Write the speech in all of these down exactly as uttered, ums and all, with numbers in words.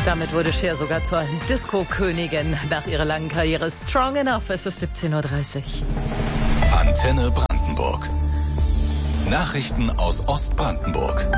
Damit wurde Cher sogar zur Disco-Königin nach ihrer langen Karriere. Strong Enough, es ist siebzehn Uhr dreißig. Antenne Brandenburg. Nachrichten aus Ostbrandenburg.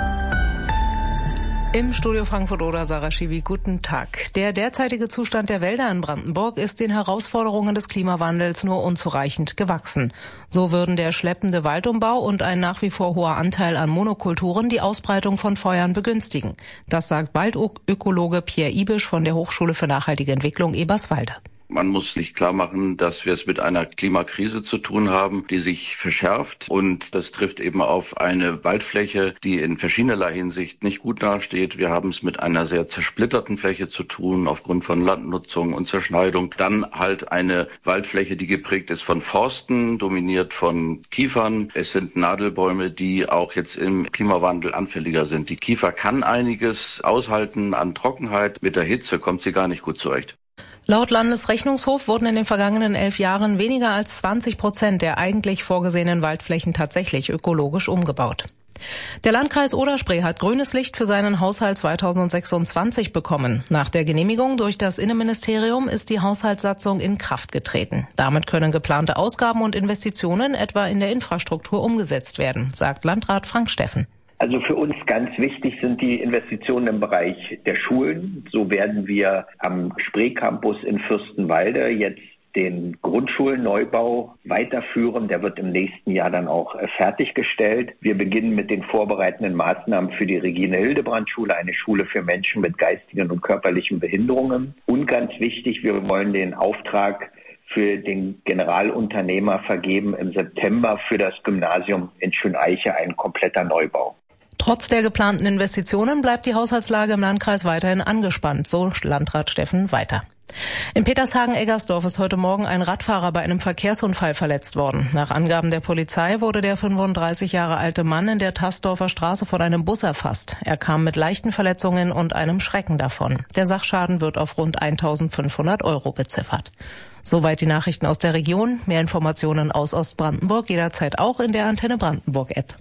Im Studio Frankfurt-Oder, Sarah Schiwi, guten Tag. Der derzeitige Zustand der Wälder in Brandenburg ist den Herausforderungen des Klimawandels nur unzureichend gewachsen. So würden der schleppende Waldumbau und ein nach wie vor hoher Anteil an Monokulturen die Ausbreitung von Feuern begünstigen. Das sagt Waldökologe Pierre Ibisch von der Hochschule für nachhaltige Entwicklung Eberswalde. Man muss sich klar machen, dass wir es mit einer Klimakrise zu tun haben, die sich verschärft. Und das trifft eben auf eine Waldfläche, die in verschiedenerlei Hinsicht nicht gut dasteht. Wir haben es mit einer sehr zersplitterten Fläche zu tun, aufgrund von Landnutzung und Zerschneidung. Dann halt eine Waldfläche, die geprägt ist von Forsten, dominiert von Kiefern. Es sind Nadelbäume, die auch jetzt im Klimawandel anfälliger sind. Die Kiefer kann einiges aushalten an Trockenheit. Mit der Hitze kommt sie gar nicht gut zurecht. Laut Landesrechnungshof wurden in den vergangenen elf Jahren weniger als zwanzig Prozent der eigentlich vorgesehenen Waldflächen tatsächlich ökologisch umgebaut. Der Landkreis Oder-Spree hat grünes Licht für seinen Haushalt zweitausendsechsundzwanzig bekommen. Nach der Genehmigung durch das Innenministerium ist die Haushaltssatzung in Kraft getreten. Damit können geplante Ausgaben und Investitionen etwa in der Infrastruktur umgesetzt werden, sagt Landrat Frank Steffen. Also für uns ganz wichtig sind die Investitionen im Bereich der Schulen. So werden wir am Spree-Campus in Fürstenwalde jetzt den Grundschulneubau weiterführen. Der wird im nächsten Jahr dann auch fertiggestellt. Wir beginnen mit den vorbereitenden Maßnahmen für die Regine-Hildebrand-Schule, eine Schule für Menschen mit geistigen und körperlichen Behinderungen. Und ganz wichtig, wir wollen den Auftrag für den Generalunternehmer vergeben im September für das Gymnasium in Schöneiche, ein kompletter Neubau. Trotz der geplanten Investitionen bleibt die Haushaltslage im Landkreis weiterhin angespannt, so Landrat Steffen weiter. In Petershagen-Eggersdorf ist heute Morgen ein Radfahrer bei einem Verkehrsunfall verletzt worden. Nach Angaben der Polizei wurde der fünfunddreißig Jahre alte Mann in der Tassdorfer Straße von einem Bus erfasst. Er kam mit leichten Verletzungen und einem Schrecken davon. Der Sachschaden wird auf rund eintausendfünfhundert Euro beziffert. Soweit die Nachrichten aus der Region. Mehr Informationen aus Ostbrandenburg jederzeit auch in der Antenne Brandenburg App.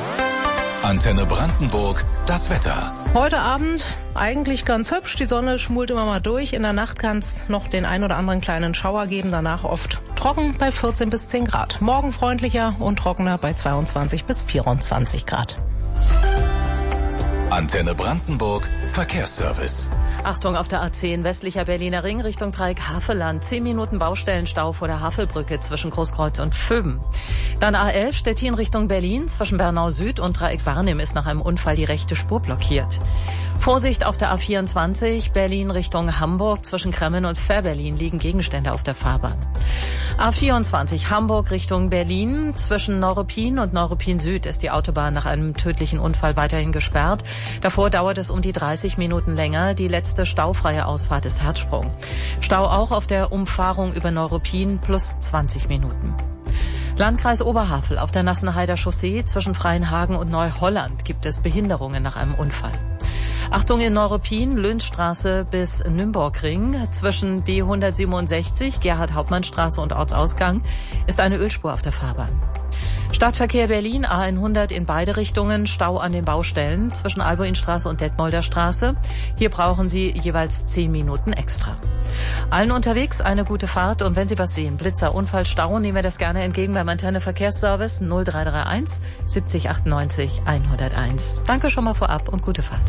Antenne Brandenburg, das Wetter. Heute Abend eigentlich ganz hübsch. Die Sonne schmult immer mal durch. In der Nacht kann es noch den ein oder anderen kleinen Schauer geben. Danach oft trocken bei vierzehn bis zehn Grad. Morgen freundlicher und trockener bei zweiundzwanzig bis vierundzwanzig Grad. Antenne Brandenburg, Verkehrsservice. Achtung auf der A zehn, westlicher Berliner Ring Richtung Dreieck-Havelland. Zehn Minuten Baustellenstau vor der Havelbrücke zwischen Großkreuz und Vöben. Dann A elf, Stettin Richtung Berlin. Zwischen Bernau Süd und Dreieck-Barnim ist nach einem Unfall die rechte Spur blockiert. Vorsicht auf der A vierundzwanzig, Berlin Richtung Hamburg. Zwischen Kremmen und Fährberlin liegen Gegenstände auf der Fahrbahn. A vierundzwanzig, Hamburg Richtung Berlin. Zwischen Neuruppin und Neuruppin Süd ist die Autobahn nach einem tödlichen Unfall weiterhin gesperrt. Davor dauert es um die dreißig Minuten länger. Die letzte staufreie Ausfahrt ist Herzsprung. Stau auch auf der Umfahrung über Neuruppin plus zwanzig Minuten. Landkreis Oberhavel auf der Nassenheider Chaussee zwischen Freienhagen und Neuholland gibt es Behinderungen nach einem Unfall. Achtung in Neuruppin, Lünzstraße bis Nymburgring. Zwischen B hundertsiebenundsechzig, Gerhard-Hauptmann-Straße und Ortsausgang ist eine Ölspur auf der Fahrbahn. Stadtverkehr Berlin, A hundert in beide Richtungen, Stau an den Baustellen zwischen Albuinstraße und Detmolder Straße. Hier brauchen Sie jeweils zehn Minuten extra. Allen unterwegs eine gute Fahrt und wenn Sie was sehen, Blitzer, Unfall, Stau, nehmen wir das gerne entgegen beim Antenne Verkehrsservice null drei drei eins siebzig achtundneunzig hunderteins. Danke schon mal vorab und gute Fahrt.